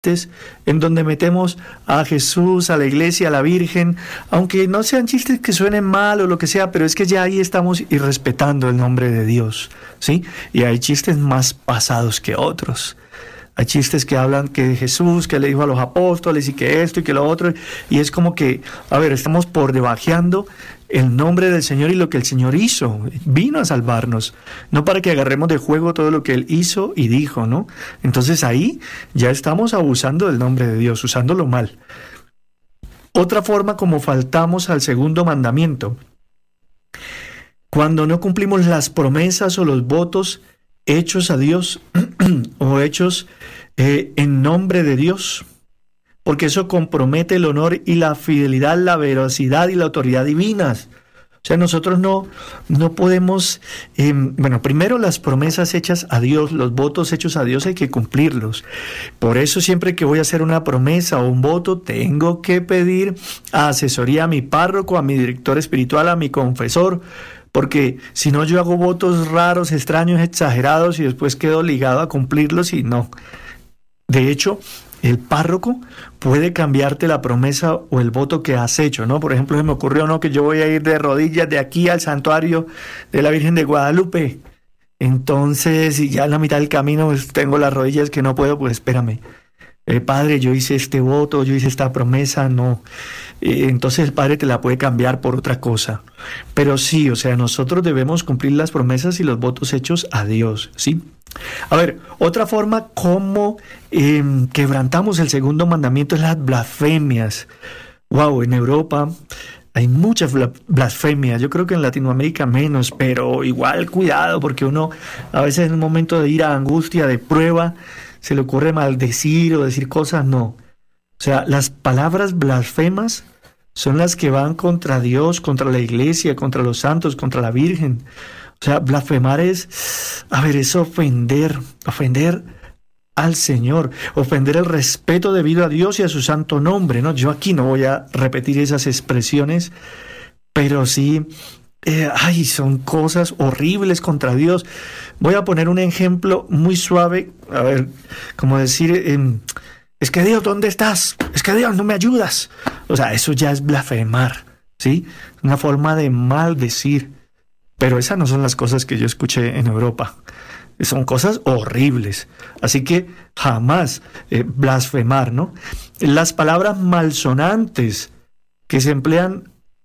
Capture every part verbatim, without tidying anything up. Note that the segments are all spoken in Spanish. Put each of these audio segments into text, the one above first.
en donde metemos a Jesús, a la iglesia, a la Virgen, aunque no sean chistes que suenen mal o lo que sea, pero es que ya ahí estamos irrespetando el nombre de Dios, ¿sí? Y hay chistes más pasados que otros. Hay chistes que hablan que Jesús, que le dijo a los apóstoles y que esto y que lo otro, y es como que, a ver, estamos por debajeando el nombre del Señor y lo que el Señor hizo. Vino a salvarnos, no para que agarremos de juego todo lo que Él hizo y dijo, ¿no? Entonces ahí ya estamos abusando del nombre de Dios, usándolo mal. Otra forma como faltamos al segundo mandamiento, cuando no cumplimos las promesas o los votos hechos a Dios o hechos eh, en nombre de Dios, porque eso compromete el honor y la fidelidad, la veracidad y la autoridad divinas. O sea, nosotros no, no podemos, eh, bueno, primero las promesas hechas a Dios, los votos hechos a Dios hay que cumplirlos. Por eso siempre que voy a hacer una promesa o un voto, tengo que pedir asesoría a mi párroco, a mi director espiritual, a mi confesor, porque si no yo hago votos raros, extraños, exagerados y después quedo ligado a cumplirlos y no. De hecho, el párroco puede cambiarte la promesa o el voto que has hecho, ¿no? Por ejemplo, se me ocurrió, ¿no?, que yo voy a ir de rodillas de aquí al santuario de la Virgen de Guadalupe. Entonces, si ya en la mitad del camino pues, tengo las rodillas que no puedo, pues espérame. Eh, padre, yo hice este voto, yo hice esta promesa, no. Eh, entonces el Padre te la puede cambiar por otra cosa. Pero sí, o sea, nosotros debemos cumplir las promesas y los votos hechos a Dios, ¿sí? A ver, otra forma como eh, quebrantamos el segundo mandamiento es las blasfemias. Wow, en Europa hay muchas blasfemias. Yo creo que en Latinoamérica menos, pero igual cuidado, porque uno a veces en un momento de ira, angustia, de prueba, se le ocurre maldecir o decir cosas, no. O sea, las palabras blasfemas son las que van contra Dios, contra la iglesia, contra los santos, contra la Virgen. O sea, blasfemar es, a ver, es ofender, ofender al Señor, ofender el respeto debido a Dios y a su santo nombre, ¿no? Yo aquí no voy a repetir esas expresiones, pero sí, eh, ay, son cosas horribles contra Dios. Voy a poner un ejemplo muy suave, a ver, como decir, eh, es que Dios, ¿dónde estás? Es que Dios, no me ayudas. O sea, eso ya es blasfemar, ¿sí? Una forma de maldecir. Pero esas no son las cosas que yo escuché en Europa. Son cosas horribles. Así que jamás eh, blasfemar, ¿no? Las palabras malsonantes que se emplean,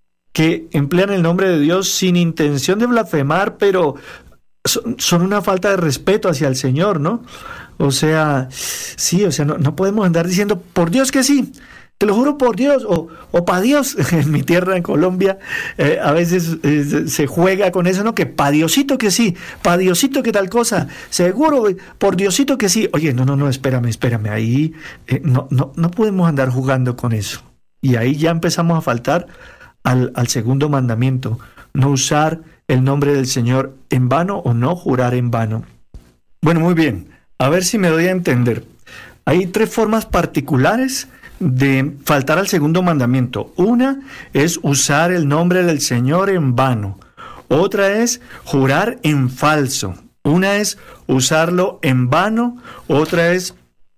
que emplean el nombre de Dios sin intención de blasfemar, pero son, son una falta de respeto hacia el Señor, ¿no? O sea, sí, o sea, no, no podemos andar diciendo, por Dios que sí. Te lo juro por Dios, o, o pa' Dios. En mi tierra, en Colombia, eh, a veces eh, se juega con eso, ¿no? Que pa' Diosito que sí, pa' Diosito que tal cosa, seguro, por Diosito que sí. Oye, no, no, no, espérame, espérame, ahí eh, no, no, no podemos andar jugando con eso. Y ahí ya empezamos a faltar al, al segundo mandamiento, no usar el nombre del Señor en vano o no jurar en vano. Bueno, muy bien, a ver si me doy a entender. Hay tres formas particulares de faltar al segundo mandamiento. Una es usar el nombre del Señor en vano. Otra es jurar en falso. Una es usarlo en vano. Otra es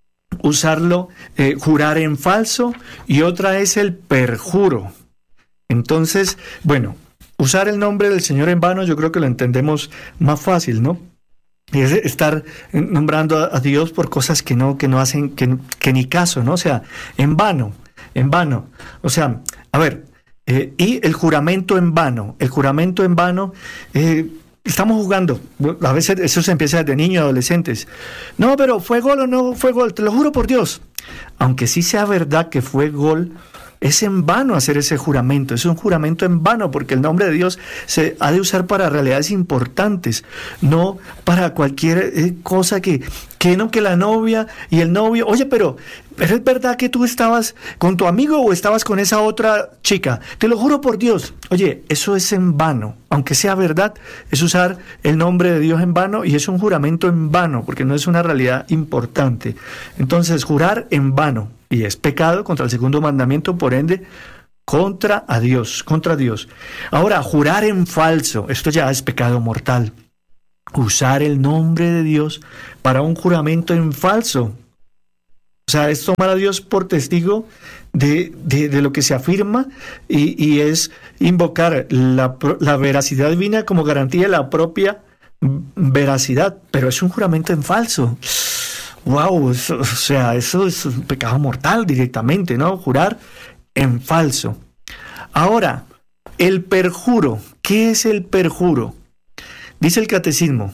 usarlo, eh, jurar en falso. Y otra es el perjuro. Entonces, bueno, usar el nombre del Señor en vano yo creo que lo entendemos más fácil, ¿no? Es estar nombrando a Dios por cosas que no, que no hacen, que, que ni caso, ¿no? O sea, en vano, en vano. O sea, a ver, eh, y el juramento en vano, el juramento en vano, eh, estamos jugando, a veces eso se empieza desde niños, adolescentes. No, pero ¿fue gol o no fue gol? Te lo juro por Dios. Aunque sí sea verdad que fue gol, es en vano hacer ese juramento, es un juramento en vano, porque el nombre de Dios se ha de usar para realidades importantes, no para cualquier eh, cosa que, que no, que la novia y el novio, oye, pero, pero es verdad que tú estabas con tu amigo o estabas con esa otra chica, te lo juro por Dios. Oye, eso es en vano, aunque sea verdad, es usar el nombre de Dios en vano y es un juramento en vano, porque no es una realidad importante. Entonces, jurar en vano. Y es pecado contra el segundo mandamiento, por ende, contra a Dios, contra Dios. Ahora, jurar en falso, esto ya es pecado mortal. Usar el nombre de Dios para un juramento en falso. O sea, es tomar a Dios por testigo de, de, de lo que se afirma y, y es invocar la, la veracidad divina como garantía de la propia veracidad, pero es un juramento en falso. Wow, eso, o sea, eso es un pecado mortal directamente, ¿no? Jurar en falso. Ahora, el perjuro. ¿Qué es el perjuro? Dice el catecismo: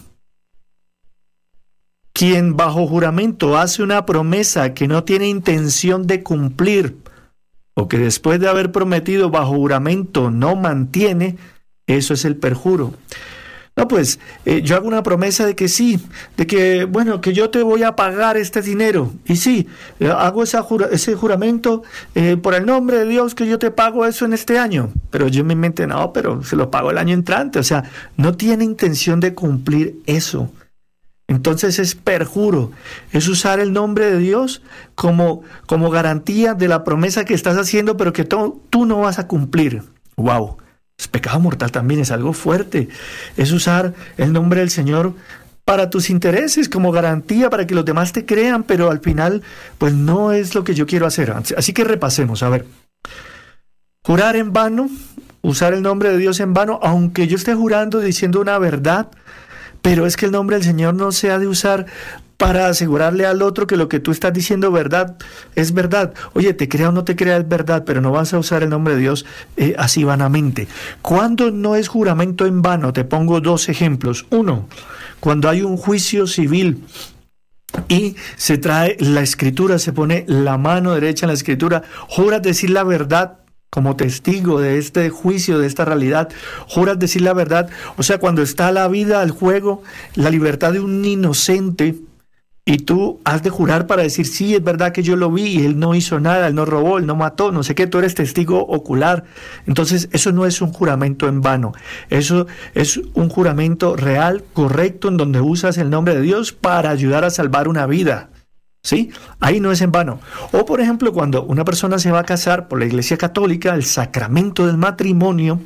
quien bajo juramento hace una promesa que no tiene intención de cumplir, o que después de haber prometido bajo juramento no mantiene, eso es el perjuro. No, pues eh, yo hago una promesa de que sí, de que, bueno, que yo te voy a pagar este dinero. Y sí, eh, hago esa jura, ese juramento eh, por el nombre de Dios que yo te pago eso en este año. Pero yo en mi mente, no, pero se lo pago el año entrante. O sea, no tiene intención de cumplir eso. Entonces es perjuro, es usar el nombre de Dios como, como garantía de la promesa que estás haciendo, pero que tú, tú no vas a cumplir. ¡Wow! Es pecado mortal también, es algo fuerte. Es usar el nombre del Señor para tus intereses, como garantía para que los demás te crean, pero al final, pues no es lo que yo quiero hacer. Así que repasemos, a ver. Jurar en vano, usar el nombre de Dios en vano, aunque yo esté jurando diciendo una verdad, pero es que el nombre del Señor no se ha de usar para asegurarle al otro que lo que tú estás diciendo verdad es verdad. Oye, te crea o no te crea es verdad, pero no vas a usar el nombre de Dios eh, así vanamente. ¿Cuándo no es juramento en vano? Te pongo dos ejemplos. Uno, cuando hay un juicio civil y se trae la escritura, se pone la mano derecha en la escritura, juras decir la verdad como testigo de este juicio, de esta realidad, juras decir la verdad. O sea, cuando está la vida al juego, la libertad de un inocente, y tú has de jurar para decir, sí, es verdad que yo lo vi y él no hizo nada, él no robó, él no mató, no sé qué, tú eres testigo ocular. Entonces, eso no es un juramento en vano. Eso es un juramento real, correcto, en donde usas el nombre de Dios para ayudar a salvar una vida. ¿Sí? Ahí no es en vano. O, por ejemplo, cuando una persona se va a casar por la Iglesia Católica, el sacramento del matrimonio,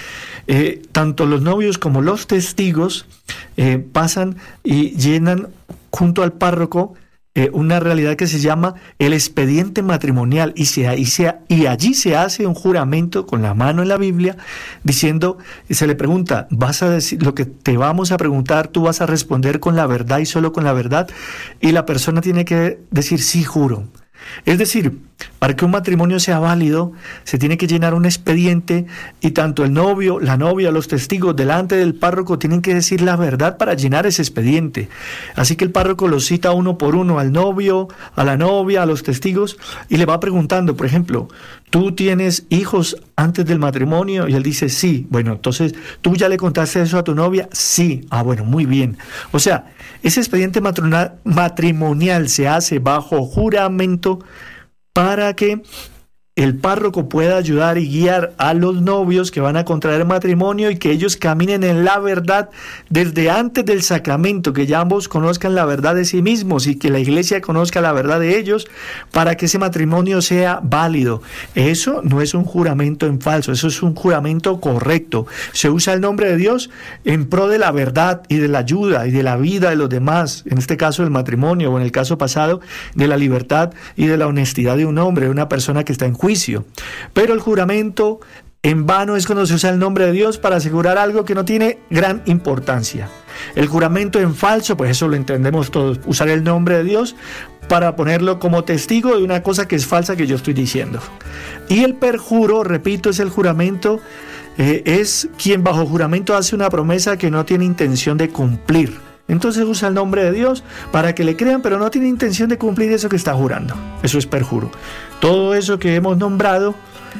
eh, tanto los novios como los testigos eh, pasan y llenan junto al párroco eh, una realidad que se llama el expediente matrimonial y, se, y, se, y allí se hace un juramento con la mano en la Biblia diciendo, se le pregunta, vas a decir lo que te vamos a preguntar, tú vas a responder con la verdad y solo con la verdad, y la persona tiene que decir sí, juro. Es decir, para que un matrimonio sea válido, se tiene que llenar un expediente y tanto el novio, la novia, los testigos delante del párroco tienen que decir la verdad para llenar ese expediente. Así que el párroco los cita uno por uno, al novio, a la novia, a los testigos, y le va preguntando, por ejemplo, ¿tú tienes hijos antes del matrimonio? Y él dice, sí. Bueno, entonces, ¿tú ya le contaste eso a tu novia? Sí. Ah, bueno, muy bien. O sea, ese expediente matrimonial se hace bajo juramento para que el párroco pueda ayudar y guiar a los novios que van a contraer matrimonio y que ellos caminen en la verdad desde antes del sacramento, que ya ambos conozcan la verdad de sí mismos y que la iglesia conozca la verdad de ellos para que ese matrimonio sea válido. Eso no es un juramento en falso, eso es un juramento correcto. Se usa el nombre de Dios en pro de la verdad y de la ayuda y de la vida de los demás, en este caso del matrimonio o en el caso pasado de la libertad y de la honestidad de un hombre, de una persona que está en juicio. Pero el juramento en vano es cuando se usa el nombre de Dios para asegurar algo que no tiene gran importancia. El juramento en falso, pues eso lo entendemos todos, usar el nombre de Dios para ponerlo como testigo de una cosa que es falsa que yo estoy diciendo. Y el perjuro, repito, es el juramento, eh, es quien bajo juramento hace una promesa que no tiene intención de cumplir. Entonces usa el nombre de Dios para que le crean, pero no tiene intención de cumplir eso que está jurando. Eso es perjuro. Todo eso que hemos nombrado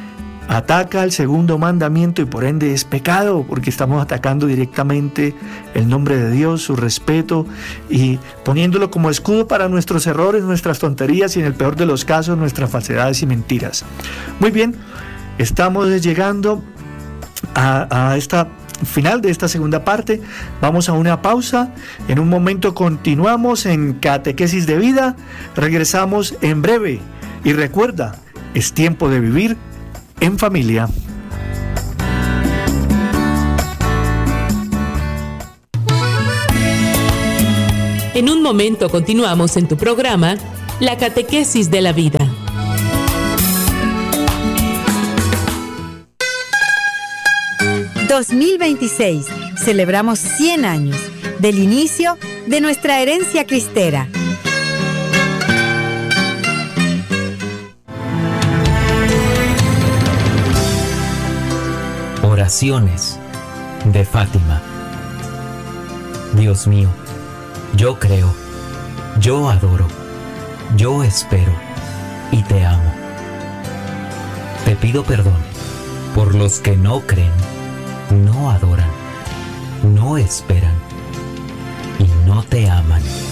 ataca al segundo mandamiento y por ende es pecado, porque estamos atacando directamente el nombre de Dios, su respeto, y poniéndolo como escudo para nuestros errores, nuestras tonterías y en el peor de los casos nuestras falsedades y mentiras. Muy bien, estamos llegando a, a esta final de esta segunda parte. Vamos a una pausa. En un momento continuamos en Catequesis de Vida. Regresamos en breve. Y recuerda, es tiempo de vivir en familia. En un momento continuamos en tu programa la catequesis de la vida. dos mil veintiséis. Celebramos cien años del inicio de nuestra herencia cristera. Oraciones de Fátima. Dios mío, yo creo, yo adoro, yo espero y te amo. Te pido perdón por los que no creen, no adoran, no esperan y no te aman.